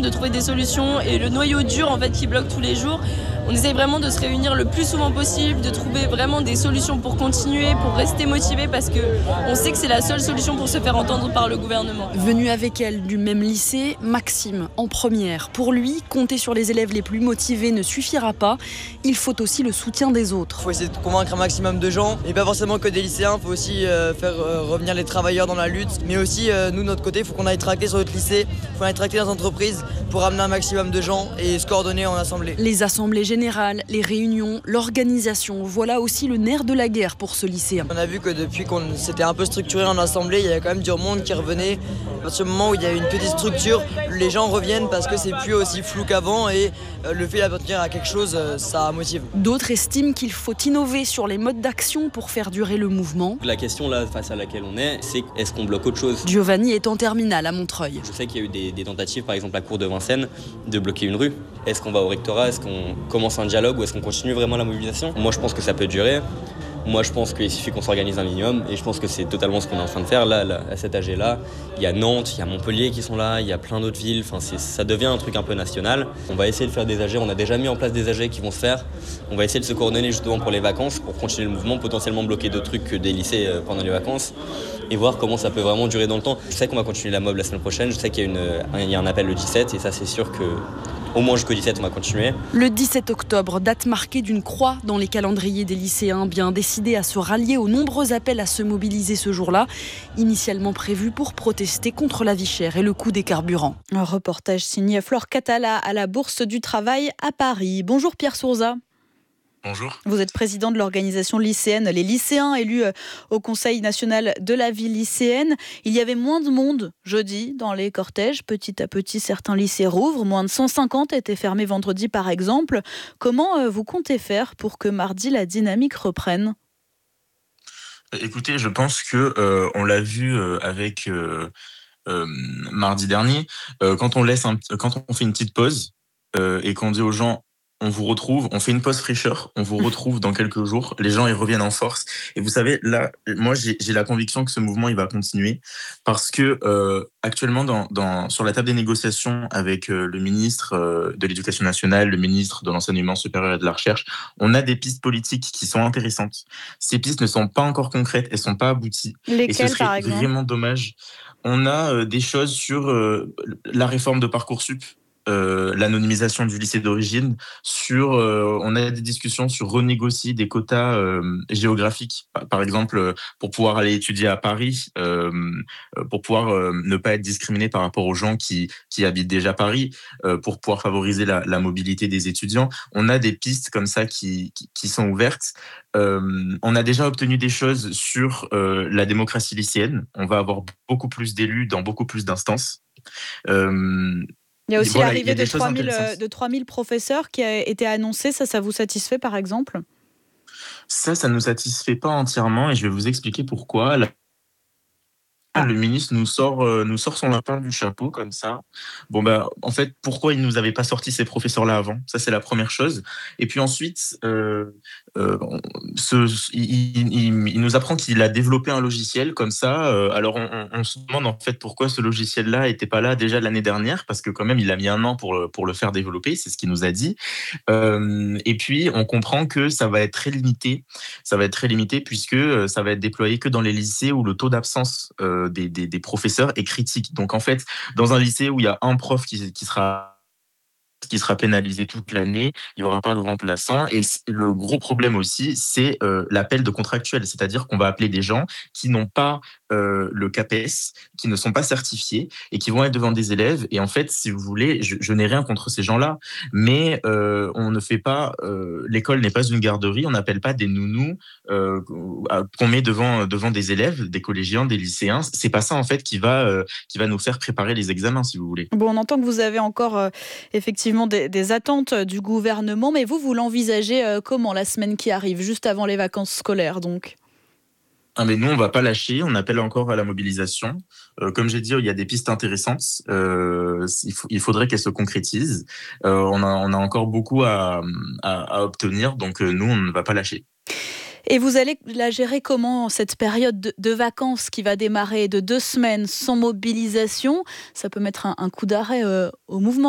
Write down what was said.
de trouver des solutions et le noyau dur en fait qui bloque tous les jours. On essaye vraiment de se réunir le plus souvent possible, de trouver vraiment des solutions pour continuer, pour rester motivé parce qu'on sait que c'est la seule solution pour se faire entendre par le gouvernement. Venu avec elle du même lycée, Maxime en première. Pour lui, compter sur les élèves les plus motivés ne suffira pas. Il faut aussi le soutien des autres. Il faut essayer de convaincre un maximum de gens, et pas forcément que des lycéens. Il faut aussi faire revenir les travailleurs dans la lutte. Mais aussi, nous, de notre côté, il faut qu'on aille tracter sur notre lycée, il faut aller tracter dans les entreprises pour amener un maximum de gens et se coordonner en assemblée. Les assemblées générales, les réunions, l'organisation, voilà aussi le nerf de la guerre pour ce lycéen. On a vu que depuis qu'on s'était un peu structuré en assemblée, il y avait quand même du monde qui revenait. À partir du moment où il y a une petite structure, les gens reviennent parce que c'est plus aussi flou qu'avant et le fait d'appartenir à quelque chose, ça motive. D'autres estiment qu'il faut innover sur les modes d'action pour faire durer le mouvement. La question là, face à laquelle on est est-ce qu'on bloque autre chose ? Giovanni est en terminale à Montreuil. Je sais qu'il y a eu des tentatives, par exemple à Cour de Vincennes, de bloquer une rue. Est-ce qu'on va au rectorat ? Est-ce qu'on commence un dialogue ou est-ce qu'on continue vraiment la mobilisation ? Moi je pense que ça peut durer. Moi je pense qu'il suffit qu'on s'organise un minimum et je pense que c'est totalement ce qu'on est en train de faire là à cet âge-là. Il y a Nantes, il y a Montpellier qui sont là, il y a plein d'autres villes, ça devient un truc un peu national. On va essayer de faire des AG, on a déjà mis en place des AG qui vont se faire. On va essayer de se coordonner justement pour les vacances, pour continuer le mouvement, potentiellement bloquer d'autres trucs que des lycées pendant les vacances et voir comment ça peut vraiment durer dans le temps. Je sais qu'on va continuer la mob la semaine prochaine, je sais qu'il y a un appel le 17 et ça c'est sûr que au moins jusqu'au 17, on va continuer. Le 17 octobre, date marquée d'une croix dans les calendriers des lycéens, bien décidés à se rallier aux nombreux appels à se mobiliser ce jour-là, initialement prévus pour protester contre la vie chère et le coût des carburants. Un reportage signé Flore Catala à la Bourse du Travail à Paris. Bonjour Pierre Sourza. Bonjour. Vous êtes président de l'organisation lycéenne Les Lycéens, élus au Conseil national de la vie lycéenne. Il y avait moins de monde jeudi dans les cortèges. Petit à petit, certains lycées rouvrent. Moins de 150 étaient fermés vendredi, par exemple. Comment vous comptez faire pour que mardi, la dynamique reprenne ? Écoutez, je pense que on l'a vu avec mardi dernier. Quand on fait une petite pause et qu'on dit aux gens on vous retrouve, on fait une pause fraîcheur, on vous retrouve dans quelques jours, les gens ils reviennent en force. Et vous savez, là, moi j'ai la conviction que ce mouvement il va continuer parce que actuellement sur la table des négociations avec le ministre de l'Éducation nationale, le ministre de l'Enseignement supérieur et de la Recherche, on a des pistes politiques qui sont intéressantes. Ces pistes ne sont pas encore concrètes, elles sont pas abouties. Lesquelles, et ce serait par exemple ? vraiment dommage. On a des choses sur la réforme de Parcoursup. L'anonymisation du lycée d'origine, on a des discussions sur renégocier des quotas géographiques, par exemple pour pouvoir aller étudier à Paris, pour pouvoir ne pas être discriminé par rapport aux gens qui habitent déjà Paris, pour pouvoir favoriser la mobilité des étudiants. On a des pistes comme ça qui sont ouvertes. On a déjà obtenu des choses sur la démocratie lycéenne. On va avoir beaucoup plus d'élus dans beaucoup plus d'instances. Il y a aussi l'arrivée de 3000 professeurs qui a été annoncée. Ça vous satisfait, par exemple ? Ça ne nous satisfait pas entièrement et je vais vous expliquer pourquoi. Le ministre nous sort son lapin du chapeau comme ça. Bon en fait, pourquoi il nous avait pas sorti ces professeurs-là avant ? Ça c'est la première chose. Et puis ensuite, il nous apprend qu'il a développé un logiciel comme ça. Alors on se demande en fait pourquoi ce logiciel-là était pas là déjà l'année dernière, parce que quand même il a mis un an pour le faire développer. C'est ce qu'il nous a dit. Et puis on comprend que ça va être très limité. Ça va être très limité puisque ça va être déployé que dans les lycées où le taux d'absence des professeurs est critique. Donc en fait, dans un lycée où il y a un prof qui sera pénalisé toute l'année, il n'y aura pas de remplaçant. Et le gros problème aussi, c'est l'appel de contractuels, c'est-à-dire qu'on va appeler des gens qui n'ont pas le CAPES, qui ne sont pas certifiés et qui vont être devant des élèves. Et en fait, si vous voulez, je n'ai rien contre ces gens-là, mais on ne fait pas... l'école n'est pas une garderie, on n'appelle pas des nounous qu'on met devant des élèves, des collégiens, des lycéens. C'est pas ça, en fait, qui va nous faire préparer les examens, si vous voulez. Bon, on entend que vous avez encore effectivement des attentes du gouvernement, mais vous l'envisagez comment la semaine qui arrive, juste avant les vacances scolaires donc ? Mais nous, on ne va pas lâcher, on appelle encore à la mobilisation. Comme j'ai dit, il y a des pistes intéressantes, il faudrait qu'elles se concrétisent. On a encore beaucoup à obtenir, donc nous, on ne va pas lâcher. Et vous allez la gérer comment, cette période de vacances qui va démarrer de 2 semaines sans mobilisation ? Ça peut mettre un coup d'arrêt au mouvement.